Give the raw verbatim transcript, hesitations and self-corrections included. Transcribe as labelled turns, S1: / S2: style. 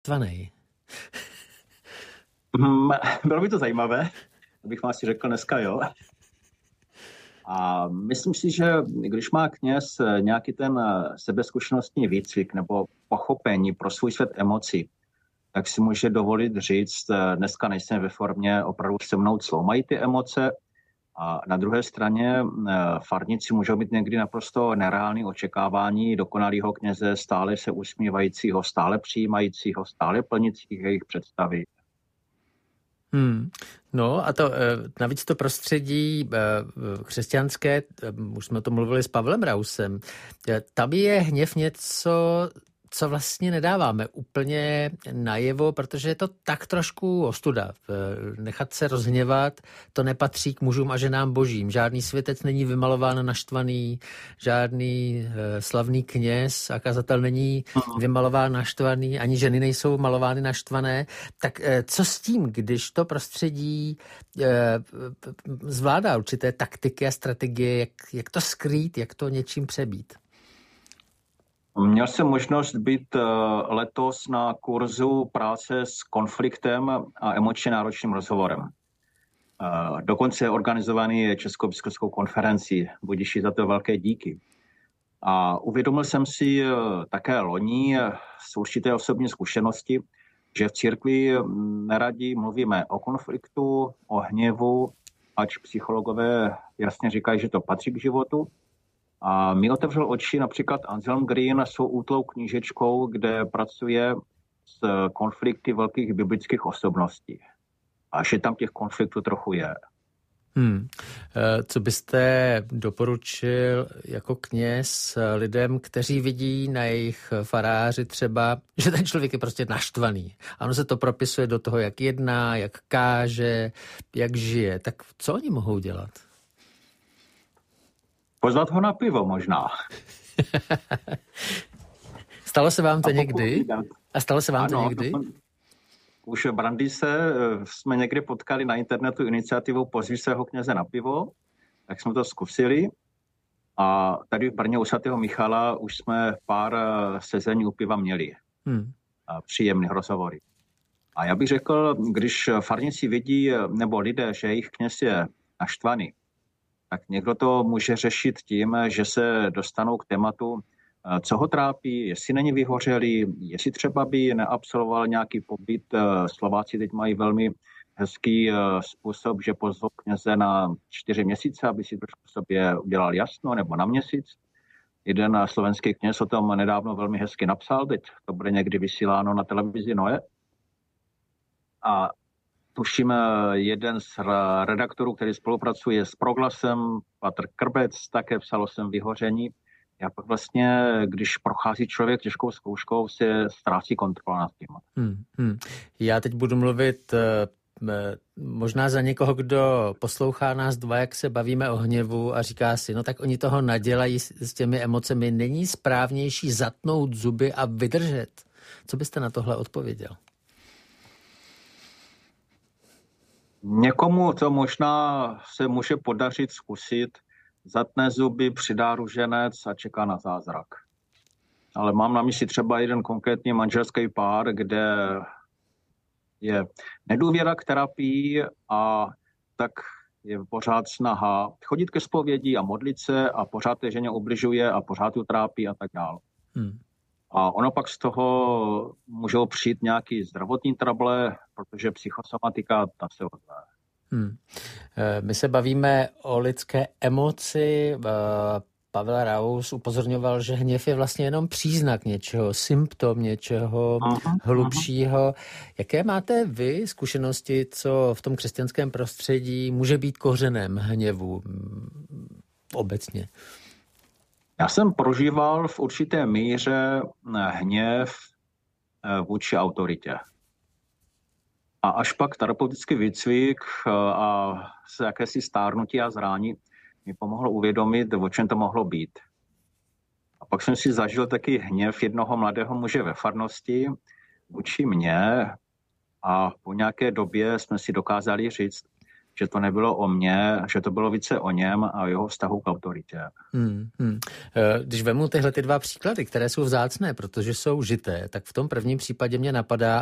S1: naštvanej?
S2: Bylo by to zajímavé, abych vám asi řekl dneska, jo. A myslím si, že když má kněz nějaký ten sebezkušenostní výcvik nebo pochopení pro svůj svět emocí, tak si může dovolit říct, dneska nejsem ve formě opravdu se mnou cloumají ty emoce. A na druhé straně farníci můžou mít někdy naprosto nereální očekávání dokonalého kněze, stále se usmívajícího, stále přijímajícího, stále plnícího jejich představy.
S1: Hmm. No a to navíc to prostředí křesťanské, už jsme to mluvili s Pavlem Rausem, tam je hněv něco, co vlastně nedáváme úplně najevo, protože je to tak trošku ostuda. Nechat se rozhněvat, to nepatří k mužům a ženám božím. Žádný světec není vymalován naštvaný, žádný slavný kněz a kazatel není vymalován naštvaný, ani ženy nejsou malovány naštvané. Tak co s tím, když to prostředí zvládá určité taktiky a strategie, jak, jak to skrýt, jak to něčím přebít?
S2: Měl jsem možnost být letos na kurzu práce s konfliktem a emočně náročným rozhovorem. Dokonce je organizovaný Českou biskupskou konferencí, budiši za to velké díky. A uvědomil jsem si také loni z určité osobní zkušenosti, že v církvi neradi mluvíme o konfliktu, o hněvu, ač psychologové jasně říkají, že to patří k životu. A mi otevřel oči například Anselm Green svou útlou knížečkou, kde pracuje s konflikty velkých biblických osobností. A že tam těch konfliktů trochu je.
S1: Hmm. Co byste doporučil jako kněz lidem, kteří vidí na jejich faráři třeba, že ten člověk je prostě naštvaný. Ano, se to propisuje do toho, jak jedná, jak káže, jak žije. Tak co oni mohou dělat?
S2: Pozvat ho na pivo možná.
S1: Stalo se vám to někdy? A stalo se vám
S2: ano,
S1: to někdy?
S2: Už v Brandýse jsme někdy potkali na internetu iniciativu Pozví svého kněze na pivo, tak jsme to zkusili. A tady v Brně u svatého Michala už jsme pár sezení u piva měli. Hmm. Příjemný rozhovory. A já bych řekl, když farníci vidí, nebo lidé, že jejich kněz je naštvaný, tak někdo to může řešit tím, že se dostanou k tématu, co ho trápí, jestli není vyhořelý, jestli třeba by neabsolvoval nějaký pobyt. Slováci teď mají velmi hezký způsob, že pozvou kněze na čtyři měsíce, aby si trošku sobě udělal jasno, nebo na měsíc. Jeden slovenský kněz o tom nedávno velmi hezky napsal, teď to bude někdy vysíláno na televizi Noe. A tuším, jeden z redaktorů, který spolupracuje s Proglasem, Patr Krbec, také psal o svém vyhoření. Já pak vlastně, když prochází člověk těžkou zkouškou, se ztrácí kontrola nad tím.
S1: Hmm, hmm. Já teď budu mluvit možná za někoho, kdo poslouchá nás dva, jak se bavíme o hněvu a říká si, no tak oni toho nadělají s těmi emocemi. Není správnější zatnout zuby a vydržet? Co byste na tohle odpověděl?
S2: Někomu to možná se může podařit zkusit, zatne zuby, přidá ruženec a čeká na zázrak. Ale mám na mysli třeba jeden konkrétní manželský pár, kde je nedůvěra k terapii a tak je pořád snaha chodit ke zpovědi a modlit se a pořád té ženě ubližuje a pořád ju trápí a tak dále. Hmm. A ono pak z toho můžou přijít nějaký zdravotní trable, protože psychosomatika ta se ozve.
S1: Hmm. My se bavíme o lidské emoci. Pavel Raus upozorňoval, že hněv je vlastně jenom příznak něčeho, symptom něčeho aha, hlubšího. Aha. Jaké máte vy zkušenosti, co v tom křesťanském prostředí může být kořenem hněvu obecně?
S2: Já jsem prožíval v určité míře hněv vůči autoritě. A až pak terapeutický výcvik a se jakési stárnutí a zrání mi pomohlo uvědomit, o čem to mohlo být. A pak jsem si zažil taky hněv jednoho mladého muže ve farnosti vůči mně a po nějaké době jsme si dokázali říct, že to nebylo o mně, že to bylo více o něm a o jeho vztahu k autoritě.
S1: Hmm, hmm. Když vemu tyhle ty dva příklady, které jsou vzácné, protože jsou žité, tak v tom prvním případě mě napadá